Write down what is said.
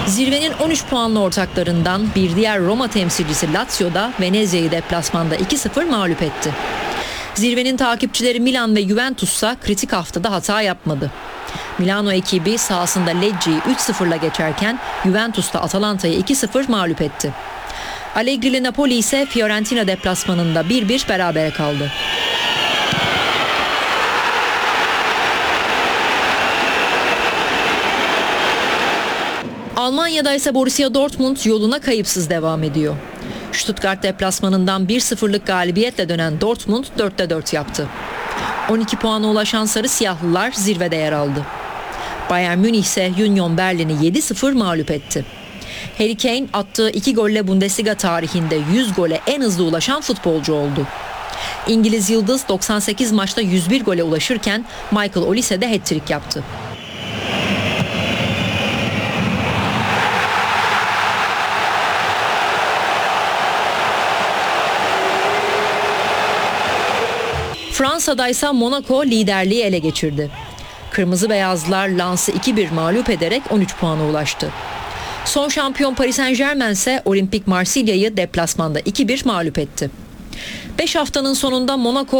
Zirvenin 13 puanlı ortaklarından bir diğer Roma temsilcisi Lazio da Venezia'yı deplasmanda 2-0 mağlup etti. Zirvenin takipçileri Milan ve Juventus'sa kritik haftada hata yapmadı. Milano ekibi sahasında Lecce'yi 3-0'la geçerken Juventus da Atalanta'yı 2-0 mağlup etti. Allegri'li Napoli ise Fiorentina deplasmanında 1-1 berabere kaldı. Almanya'da ise Borussia Dortmund yoluna kayıpsız devam ediyor. Stuttgart deplasmanından 1-0'lık galibiyetle dönen Dortmund 4'te 4 yaptı. 12 puana ulaşan Sarı Siyahlılar zirvede yer aldı. Bayern Münih ise Union Berlin'i 7-0 mağlup etti. Harry Kane attığı 2 golle Bundesliga tarihinde 100 gole en hızlı ulaşan futbolcu oldu. İngiliz yıldız 98 maçta 101 gole ulaşırken Michael Olise de hat-trick yaptı. Fransa'da ise Monaco liderliği ele geçirdi. Kırmızı Beyazlılar Lens'i 2-1 mağlup ederek 13 puana ulaştı. Son şampiyon Paris Saint-Germain ise Olimpik Marsilya'yı deplasmanda 2-1 mağlup etti. 5 haftanın sonunda Monaco